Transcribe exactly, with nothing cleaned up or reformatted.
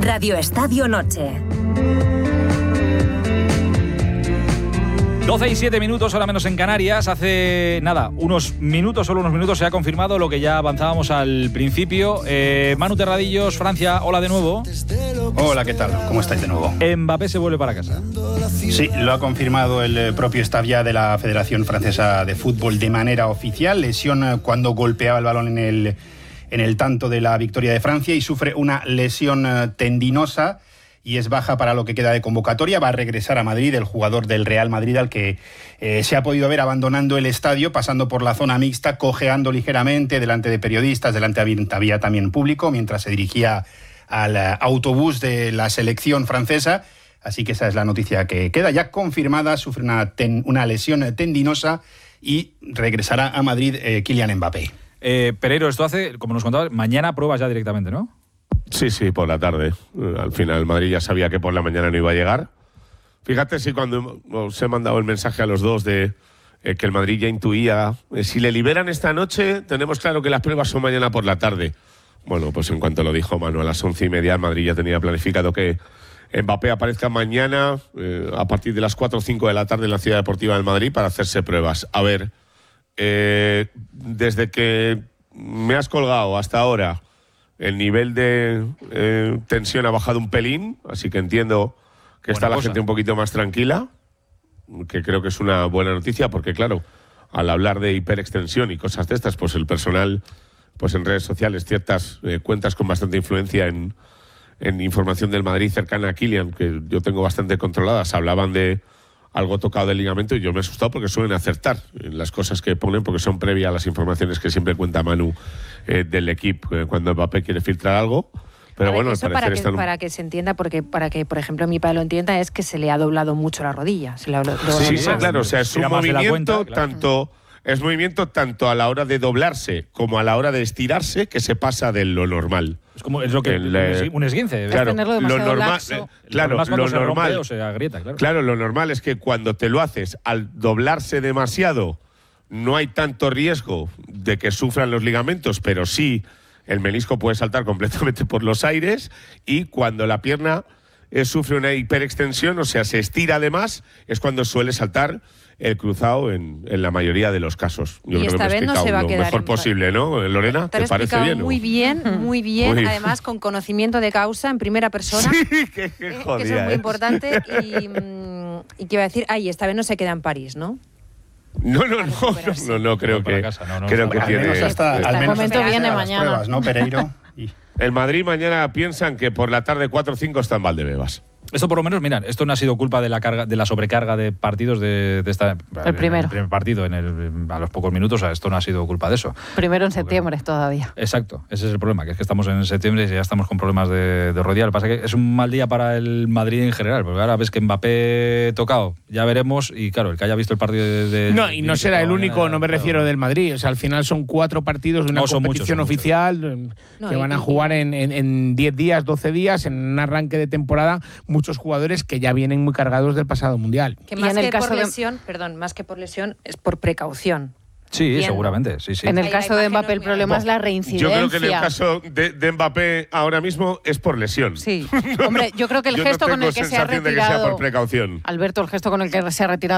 Radio Estadio Noche. doce y siete minutos, ahora menos en Canarias. Hace nada, unos minutos, solo unos minutos, se ha confirmado lo que ya avanzábamos al principio. Eh, Manu Terradillos, Francia, hola de nuevo. Hola, ¿qué tal? ¿Cómo estáis de nuevo? Mbappé se vuelve para casa. Sí, lo ha confirmado el propio staff ya de la Federación Francesa de Fútbol de manera oficial. Lesión cuando golpeaba el balón en el, en el tanto de la victoria de Francia y sufre una lesión tendinosa y es baja para lo que queda de convocatoria. Va a regresar a Madrid el jugador del Real Madrid al que eh, se ha podido ver abandonando el estadio, pasando por la zona mixta, cojeando ligeramente delante de periodistas, delante había también público, mientras se dirigía al autobús de la selección francesa. Así que esa es la noticia que queda ya confirmada. Sufre una, ten, una lesión tendinosa y regresará a Madrid eh, Kylian Mbappé. Eh, Pereiro, esto hace, como nos contabas, mañana pruebas ya directamente, ¿no? Sí, sí, por la tarde. Al final el Madrid ya sabía que por la mañana no iba a llegar. Fíjate si cuando os he mandado el mensaje a los dos de eh, que el Madrid ya intuía, eh, si le liberan esta noche, tenemos claro que las pruebas son mañana por la tarde. Bueno, pues en cuanto lo dijo Manu, a las once y media el Madrid ya tenía planificado que Mbappé aparezca mañana eh, a partir de las cuatro o cinco de la tarde en la Ciudad Deportiva del Madrid para hacerse pruebas. A ver, eh, desde que me has colgado hasta ahora, el nivel de eh, tensión ha bajado un pelín, así que entiendo que buena está la cosa. Gente un poquito más tranquila, que creo que es una buena noticia, porque claro, al hablar de hiperextensión y cosas de estas, pues el personal, pues en redes sociales, ciertas eh, cuentas con bastante influencia en, en información del Madrid cercana a Kylian, que yo tengo bastante controladas, hablaban de algo tocado del ligamento y yo me he asustado porque suelen acertar en las cosas que ponen, porque son previas a las informaciones que siempre cuenta Manu eh, del equipo eh, cuando Mbappé quiere filtrar algo. Pero ver, bueno, eso al para parecer que, están... para que se entienda, porque para que, por ejemplo, mi padre lo entienda, es que se le ha doblado mucho la rodilla. Se le ha doblado sí, sí, más. claro, o sea, es un movimiento cuenta, claro. tanto... Es movimiento tanto a la hora de doblarse como a la hora de estirarse que se pasa de lo normal. Es como es lo que el, eh, un esguince. Claro, lo normal, eh, claro, lo normal, o se agrieta, claro. claro, lo normal es que cuando te lo haces al doblarse demasiado no hay tanto riesgo de que sufran los ligamentos, pero sí el menisco puede saltar completamente por los aires y cuando la pierna eh, sufre una hiperextensión, o sea, se estira además, es cuando suele saltar el cruzado en, en la mayoría de los casos. Yo y creo esta que me he vez no se va a lo quedar mejor en... posible, ¿no? Lorena, ¿te, ¿te parece bien? Muy bien, muy bien, muy... además con conocimiento de causa en primera persona. Sí, que, que, jodida, que eso es muy ¿eh? importante y, y que iba a decir, ay, esta vez no se queda en París, ¿no? No, no, no, no, no, no, creo no, que, casa, no, no, creo no, que al tiene... Menos hasta, eh, al menos momento hasta viene las mañana. Pruebas, ¿no, Pereiro? Y... El Madrid mañana piensan que por la tarde cuatro o cinco está en Valdebebas. Esto por lo menos, mira, esto no ha sido culpa de la carga, de la sobrecarga de partidos de, de esta el primero. el primer partido en el, a los pocos minutos, o sea, esto no ha sido culpa de eso. Primero en septiembre Porque, todavía. Exacto, ese es el problema, que es que estamos en septiembre y ya estamos con problemas de, de rodilla. Lo que pasa es que es un mal día para el Madrid en general, porque ahora ves que Mbappé tocado, ya veremos, y claro, el que haya visto el partido de... de no, y no será el único, mañana, no me refiero claro. del Madrid, o sea, al final son cuatro partidos de una no, competición muchos, oficial muchos. que no, van a jugar en diez días, doce días, en un arranque de temporada, muchos jugadores que ya vienen muy cargados del pasado mundial. Que más y en el que caso por de... lesión, perdón, más que por lesión, es por precaución. Sí, Entiendo. seguramente, sí, sí. En el caso de Mbappé el problema es la reincidencia. Yo creo que en el caso de, de Mbappé ahora mismo es por lesión. Sí, hombre, yo creo que el yo gesto no con el que se ha retirado... de que sea por precaución. Alberto, el gesto con el que se ha retirado